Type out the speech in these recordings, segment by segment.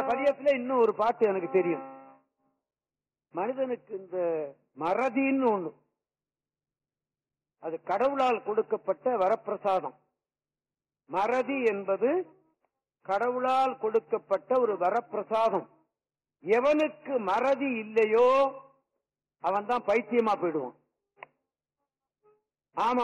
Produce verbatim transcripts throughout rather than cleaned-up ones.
பதியத்துல இன்னும் ஒரு பாட்டு எனக்கு தெரியும். மனிதனுக்கு இந்த மறதின்னு ஒண்ணு, அது கடவுளால் கொடுக்கப்பட்ட வரப்பிரசாதம். மறதி என்பது கடவுளால் கொடுக்கப்பட்ட ஒரு வரப்பிரசாதம். எவனுக்கு மறதி இல்லையோ அவன் தான் பைத்தியமா போயிடுவான். ஆமா,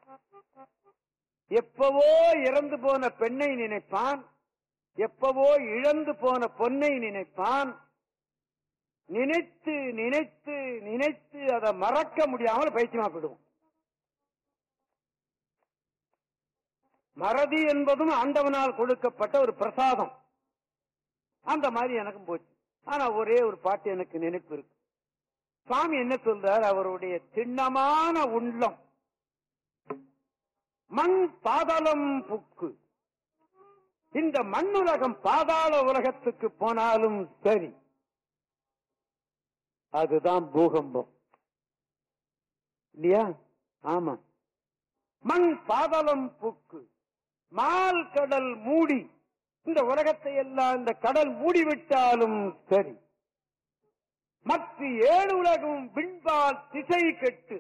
எப்பவோ இறந்து போன பெண்ணை நினைப்பான், எப்பவோ இழந்து போன பொன்னை நினைப்பான். நினைத்து நினைத்து நினைத்து அதை மறக்க முடியாமல் பைத்தியமா போயிடுவான். மறதி என்பதும் ஆண்டவனால் கொடுக்கப்பட்ட ஒரு பிரசாதம். அந்த மாதிரி எனக்கும் போச்சு. ஆனா ஒரே ஒரு பாட்டு எனக்கு நினைப்பு இருக்கு. சுவாமி என்ன சொல்றார்? அவருடைய திண்ணமான உள்ளம் மண் பாதாளம் புக்கு. இந்த மண்ணுலகம் பாதாள உலகத்துக்கு போனாலும் சரி, அதுதான் பூகம்பம் இல்லையா? ஆமா, மண் பாதாளம் புக்கு மால் கடல் மூடி, இந்த உலகத்தை எல்லாம் இந்த கடல் மூடிவிட்டாலும் சரி, மற்ற ஏழு உலகம் விண்பால் திசை கெட்டு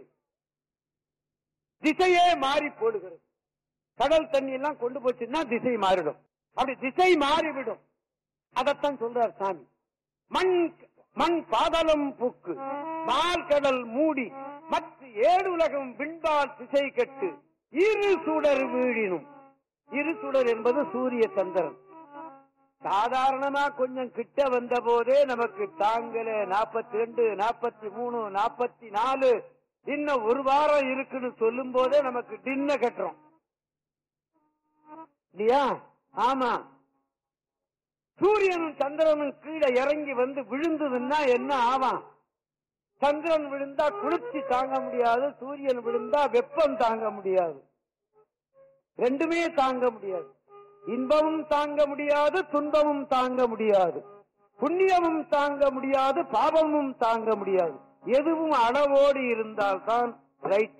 திசையே மாறி போடுகிறது. கடல் தண்ணி எல்லாம் கொண்டு போச்சுன்னா திசை மாறிடும். அப்படி திசை மாறிவிடும். அதத்தான் சொல்றார் சாமி. மண் மண் பாதாளம் புக்கு மால் கடல் மூடி மற்ற ஏழு உலகம் விண்பால் திசை கெட்டு இரு சுடர் வீழினும். இரு சுடர் என்பது சூரிய சந்திரன். சாதாரணமா கொஞ்சம் கிட்ட வந்த போதே நமக்கு தாங்கல. நாற்பத்தி ரெண்டு நாற்பத்தி மூணு நாற்பத்தி நாலு இன்னும் ஒரு வாரம் இருக்குன்னு சொல்லும் போதே நமக்கு டின்ன கட்டுறோம் இல்லையா? ஆமா, சூரியனும் சந்திரனும் கீழே இறங்கி வந்து விழுந்ததுன்னா என்ன ஆவான்? சந்திரன் விழுந்தா குளிர்ச்சி தாங்க முடியாது, சூரியன் விழுந்தா வெப்பம் தாங்க முடியாது, ரெண்டுமே தாங்க முடியாது. இன்பமும் தாங்க முடியாது, துன்பமும் தாங்க முடியாது, புண்ணியமும் தாங்க முடியாது, பாவமும் தாங்க முடியாது. எதுவும் அளவோடு இருந்தால்தான் ரைட்.